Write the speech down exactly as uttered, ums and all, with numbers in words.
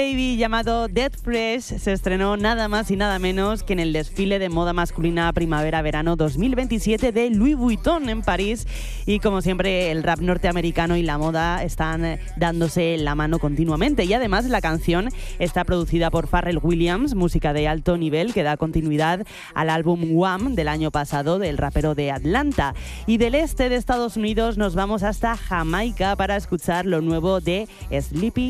Baby llamado Dead Fresh se estrenó nada más y nada menos que en el desfile de moda masculina primavera-verano dos mil veintisiete de Louis Vuitton en París, y como siempre el rap norteamericano y la moda están dándose la mano continuamente, y además la canción está producida por Pharrell Williams, música de alto nivel que da continuidad al álbum Wham del año pasado del rapero de Atlanta. Y del este de Estados Unidos nos vamos hasta Jamaica para escuchar lo nuevo de Sleepy